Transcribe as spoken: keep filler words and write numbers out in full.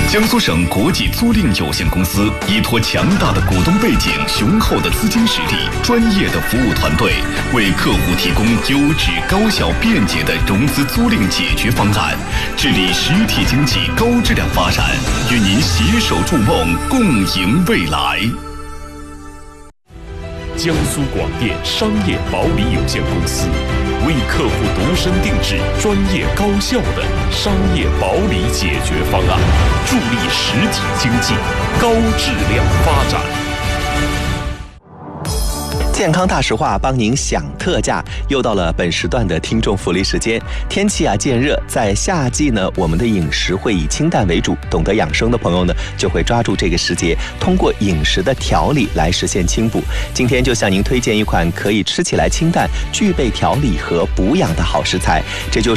江苏省国际租赁有限公司依托强大的股东背景、雄厚的资金实力、专业的服务团队，为客户提供优质、高效、便捷的融资租赁解决方案，致力实体经济高质量发展，与您携手筑梦，共赢未来。 江苏广电商业保理有限公司为客户度身定制专业高效的商业保理解决方案，助力实体经济高质量发展。 健康大实话帮您享特价，又到了本时段的听众福利时间。天气啊渐热，在夏季呢，我们的饮食会以清淡为主，懂得养生的朋友呢，就会抓住这个时节，通过饮食的调理来实现清补。今天就向您推荐一款可以吃起来清淡、具备调理和补养的好食材，这就是